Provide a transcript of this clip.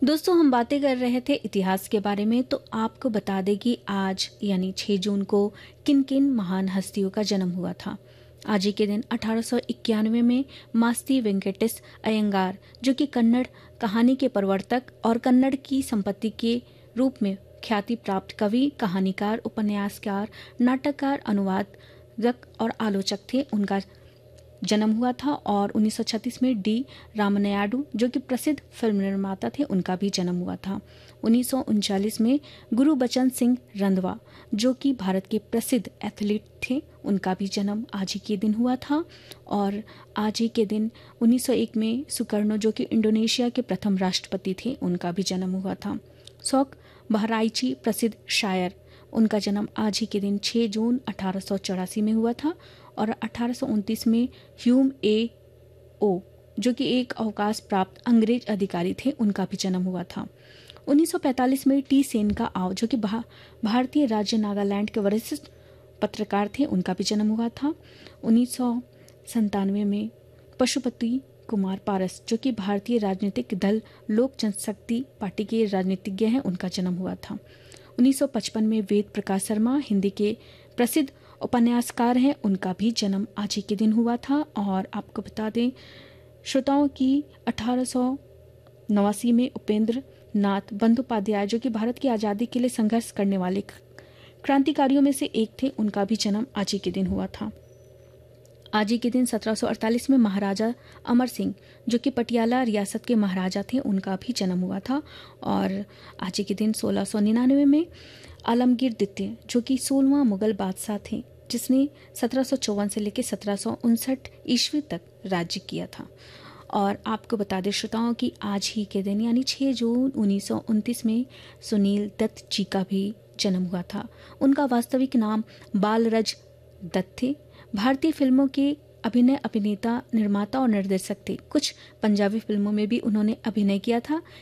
दोस्तों, हम बातें कर रहे थे इतिहास के बारे में, तो आपको बता दें कि आज यानी 6 जून को किन किन महान हस्तियों का जन्म हुआ था। आज ही के दिन 1891 में मास्ती वेंकटेश अयंगार, जो कि कन्नड़ कहानी के प्रवर्तक और कन्नड़ की संपत्ति के रूप में ख्याति प्राप्त कवि, कहानीकार, उपन्यासकार, नाटककार, अनुवादक और आलोचक थे, उनका जन्म हुआ था। और 1936 में डी रामनायडू, जो कि प्रसिद्ध फिल्म निर्माता थे, उनका भी जन्म हुआ था। 1939 में गुरबचन सिंह रंधावा, जो कि भारत के प्रसिद्ध एथलीट थे, उनका भी जन्म आज ही के दिन हुआ था। और आज ही के दिन 1901 में सुकर्णो, जो कि इंडोनेशिया के प्रथम राष्ट्रपति थे, उनका भी जन्म हुआ था। शौक बहराइची, प्रसिद्ध शायर, उनका जन्म आज ही के दिन 6 जून 1884 में हुआ था। और 1829 में ह्यूम ए ओ, जो कि एक अवकाश प्राप्त अंग्रेज अधिकारी थे, उनका भी जन्म हुआ था। 1945 में टी सेन का आओ, जो कि भारतीय राज्य नागालैंड के वरिष्ठ पत्रकार थे, उनका भी जन्म हुआ था। 1997 में पशुपति कुमार पारस, जो कि भारतीय राजनीतिक दल लोक जनशक्ति पार्टी के राजनीतिज्ञ हैं, उनका जन्म हुआ था। 1955 में वेद प्रकाश शर्मा, हिंदी के प्रसिद्ध उपन्यासकार हैं, उनका भी जन्म आज ही के दिन हुआ था। और आपको बता दें श्रोताओं की 1889 में उपेंद्र नाथ बंदोपाध्याय, जो कि भारत की आज़ादी के लिए संघर्ष करने वाले क्रांतिकारियों में से एक थे, उनका भी जन्म आज ही के दिन हुआ था। आज ही के दिन 1748 में महाराजा अमर सिंह, जो कि पटियाला रियासत के महाराजा थे, उनका भी जन्म हुआ था। और आज ही के दिन 1699 में आलमगीर द्वितीय, जो कि 16वां मुगल बादशाह थे, जिसने 1754 से लेकर 1759 ईस्वी तक राज्य किया था। और आपको बता दें श्रोताओं कि आज ही के दिन यानी 6 जून 1929 में सुनील दत्त जी का भी जन्म हुआ था। उनका वास्तविक नाम बालरज दत्त थे। भारतीय फिल्मों के अभिनय, अभिनेता, निर्माता और निर्देशक थे। कुछ पंजाबी फिल्मों में भी उन्होंने अभिनय किया था।